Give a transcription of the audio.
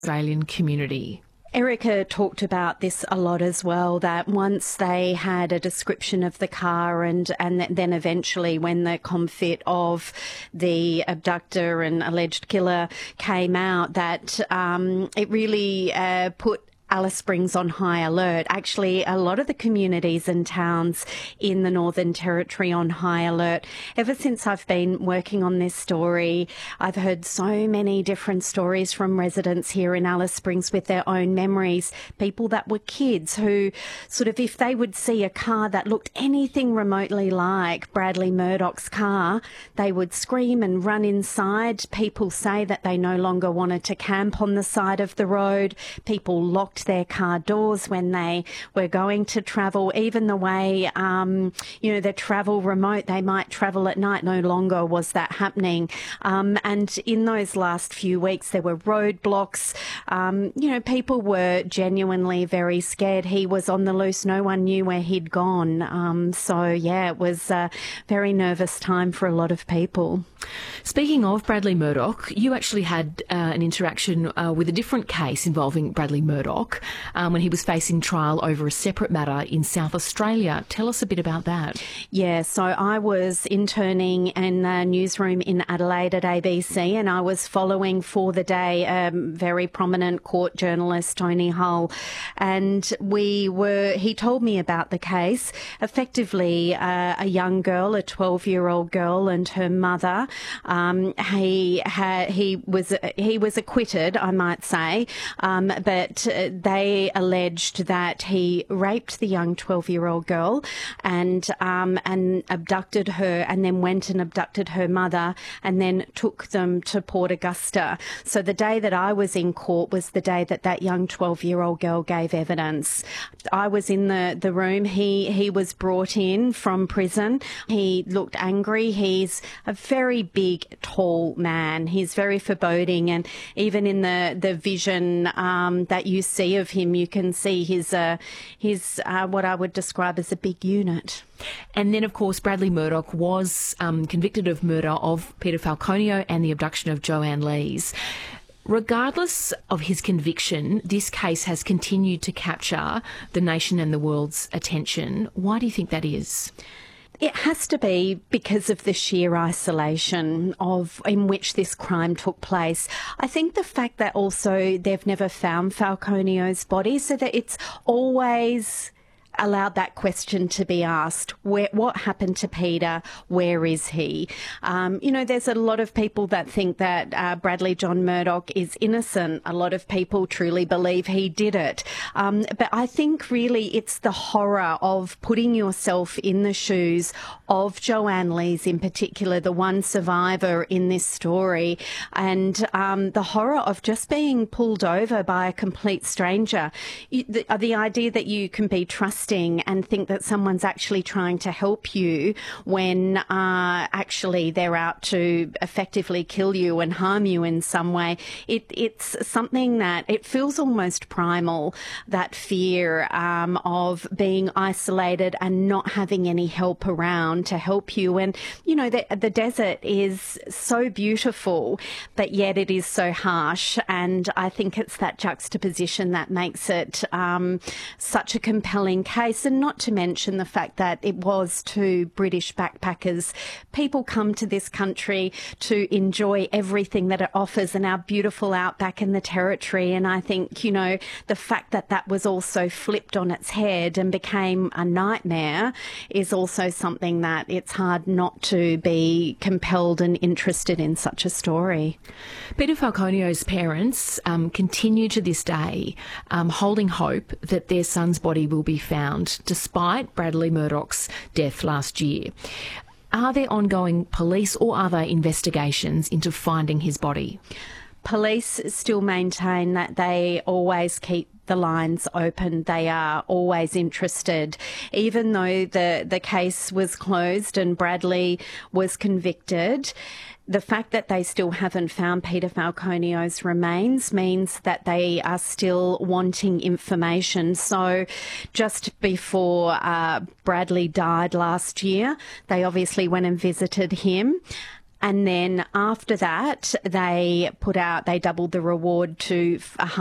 Australian community? Erica talked about this a lot as well, that once they had a description of the car and then eventually when the confit of the abductor and alleged killer came out, that it really put Alice Springs on high alert. Actually, a lot of the communities and towns in the Northern Territory on high alert. Ever since I've been working on this story, I've heard so many different stories from residents here in Alice Springs with their own memories. People that were kids who sort of, if they would see a car that looked anything remotely like Bradley Murdoch's car, they would scream and run inside. People say that they no longer wanted to camp on the side of the road. People locked their car doors when they were going to travel. Even the way, the travel remote, they might travel at night, no longer was that happening. And in those last few weeks, there were roadblocks. People were genuinely very scared. He was on the loose. No one knew where he'd gone. It was a very nervous time for a lot of people. Speaking of Bradley Murdoch, you actually had an interaction with a different case involving Bradley Murdoch when he was facing trial over a separate matter in South Australia. Tell us a bit about that. Yeah, so I was interning in the newsroom in Adelaide at ABC, and I was following for the day a very prominent court journalist, Tony Hull, and he told me about the case. Effectively, a young girl, a 12-year-old girl, and her mother. He was acquitted, I might say, but they alleged that he raped the young 12-year-old girl and abducted her, and then went and abducted her mother and then took them to Port Augusta. So the day that I was in court was the day that young 12-year-old girl gave evidence. I was in the room. He was brought in from prison. He looked angry. He's a very big, tall man. He's very foreboding, and even in the vision that you see of him, you can see his what I would describe as a big unit. And then, of course, Bradley Murdoch was convicted of murder of Peter Falconio and the abduction of Joanne Lees. Regardless of his conviction, this case has continued to capture the nation and the world's attention. Why do you think that is? It has to be because of the sheer isolation in which this crime took place. I think the fact that also they've never found Falconio's body, so that it's always allowed that question to be asked. What happened to Peter? Where is he? There's a lot of people that think that Bradley John Murdoch is innocent. A lot of people truly believe he did it. But I think really it's the horror of putting yourself in the shoes of Joanne Lees in particular, the one survivor in this story, and the horror of just being pulled over by a complete stranger. The idea that you can be trusted and think that someone's actually trying to help you when actually they're out to effectively kill you and harm you in some way. It's something that it feels almost primal, that fear of being isolated and not having any help around to help you. And, the desert is so beautiful, but yet it is so harsh. And I think it's that juxtaposition that makes it such a compelling case, and not to mention the fact that it was two British backpackers. People come to this country to enjoy everything that it offers and our beautiful outback in the Territory, and I think, the fact that that was also flipped on its head and became a nightmare is also something that it's hard not to be compelled and interested in such a story. Peter Falconio's parents continue to this day holding hope that their son's body will be found, despite Bradley Murdoch's death last year. Are there ongoing police or other investigations into finding his body? Police still maintain that they always keep the lines open. They are always interested. Even though the case was closed and Bradley was convicted, the fact that they still haven't found Peter Falconio's remains means that they are still wanting information. So just before Bradley died last year, they obviously went and visited him. And then after that, they doubled the reward to